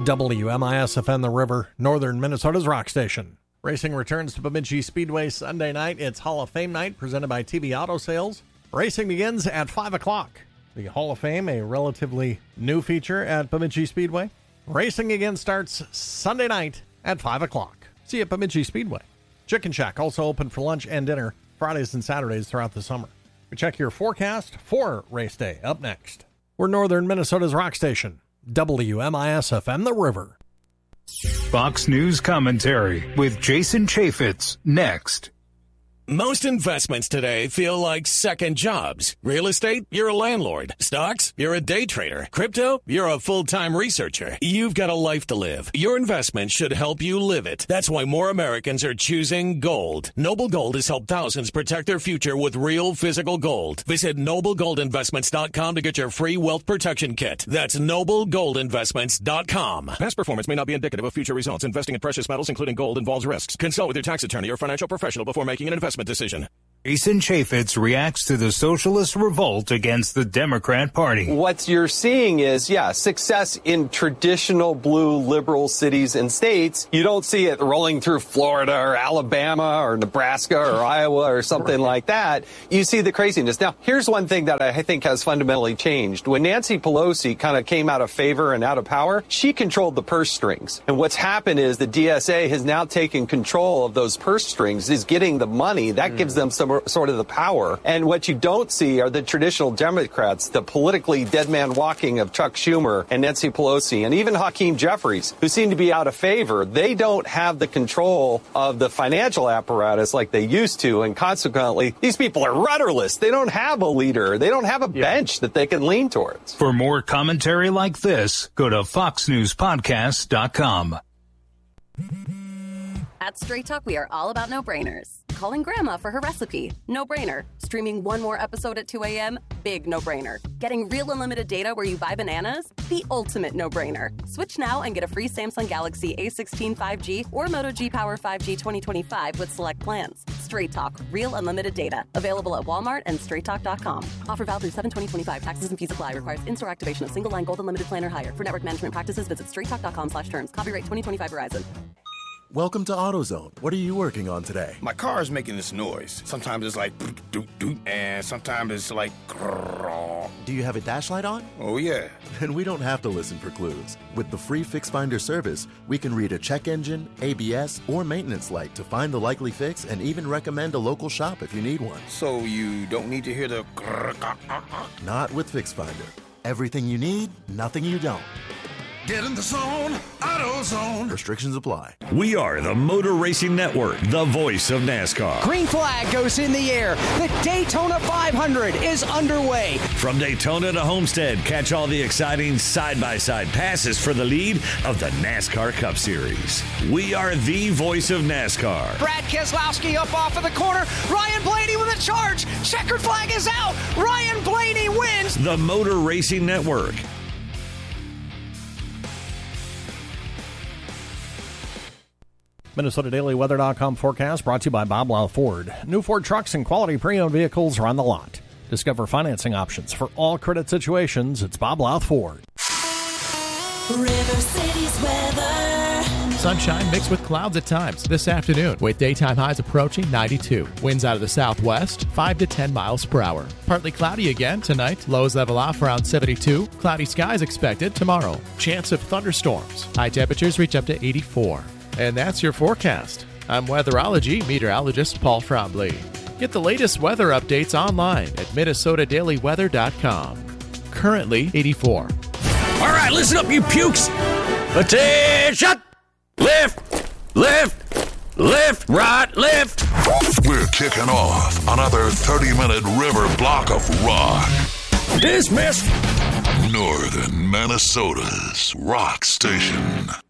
WMIS-FM The River, northern Minnesota's rock station. Racing returns to Bemidji Speedway Sunday night. It's Hall of Fame night, presented by TV Auto Sales. Racing begins at 5 o'clock. The Hall of Fame, a relatively new feature at Bemidji Speedway. Racing again starts Sunday night at 5 o'clock. See you at Bemidji Speedway. Chicken Shack also open for lunch and dinner Fridays and Saturdays throughout the summer. We check your forecast for race day up next. We're northern Minnesota's rock station, WMIS-FM The River. Fox News commentary with Jason Chaffetz next. Most investments today feel like second jobs. Real estate, you're a landlord. Stocks, you're a day trader. Crypto, you're a full-time researcher. You've got a life to live. Your investment should help you live it. That's why more Americans are choosing gold. Noble Gold has helped thousands protect their future with real physical gold. Visit NobleGoldInvestments.com to get your free wealth protection kit. That's NobleGoldInvestments.com. Past performance may not be indicative of future results. Investing in precious metals, including gold, involves risks. Consult with your tax attorney or financial professional before making an investment decision. Jason Chaffetz reacts to the socialist revolt against the Democrat Party. What you're seeing is, success in traditional blue liberal cities and states. You don't see it rolling through Florida or Alabama or Nebraska or Iowa or something like that. You see the craziness. Now, here's one thing that I think has fundamentally changed. When Nancy Pelosi kind of came out of favor and out of power, she controlled the purse strings. And what's happened is the DSA has now taken control of those purse strings, is getting the money. That gives them some sort of the power. And what you don't see are the traditional Democrats, the politically dead man walking of Chuck Schumer and Nancy Pelosi and even Hakeem Jeffries, who seem to be out of favor. They don't have the control of the financial apparatus like they used to. And consequently, these people are rudderless. They don't have a leader. They don't have a bench that they can lean towards. For more commentary like this, go to foxnewspodcast.com. At Straight Talk, we are all about no-brainers. Calling Grandma for her recipe, no-brainer. Streaming one more episode at 2 a.m., big no-brainer. Getting real unlimited data where you buy bananas, the ultimate no-brainer. Switch now and get a free Samsung Galaxy A16 5G or Moto G Power 5G 2025 with select plans. Straight Talk, real unlimited data. Available at Walmart and straighttalk.com. Offer valid through 7/20/25. Taxes and fees apply. Requires in-store activation of single line gold unlimited plan or higher. For network management practices, visit straighttalk.com/terms. Copyright 2025 Verizon. Welcome to AutoZone. What are you working on today? My car is making this noise. Sometimes it's like doot doot, and sometimes it's like grrr. Do you have a dash light on? Oh yeah. Then we don't have to listen for clues. With the free Fix Finder service, we can read a check engine, ABS, or maintenance light to find the likely fix and even recommend a local shop if you need one. So you don't need to hear the grrr. Not with Fix Finder. Everything you need, nothing you don't. Get in the zone, AutoZone. Restrictions apply. We are the Motor Racing Network, the voice of NASCAR. Green flag goes in the air. The Daytona 500 is underway. From Daytona to Homestead, catch all the exciting side-by-side passes for the lead of the NASCAR Cup Series. We are the voice of NASCAR. Brad Keselowski up off of the corner. Ryan Blaney with a charge. Checkered flag is out. Ryan Blaney wins. The Motor Racing Network. MinnesotaDailyWeather.com forecast brought to you by Bob Louth Ford. New Ford trucks and quality pre-owned vehicles are on the lot. Discover financing options for all credit situations. It's Bob Louth Ford. River City's weather. Sunshine mixed with clouds at times this afternoon, with daytime highs approaching 92. Winds out of the southwest, 5 to 10 miles per hour. Partly cloudy again tonight. Lows level off around 72. Cloudy skies expected tomorrow. Chance of thunderstorms. High temperatures reach up to 84. And that's your forecast. I'm weatherology meteorologist Paul Frombley. Get the latest weather updates online at MinnesotaDailyWeather.com. Currently 84. All right, listen up, you pukes. Attention! Left, left, left, right, left. We're kicking off another 30-minute river block of rock. Dismissed. Northern Minnesota's rock station.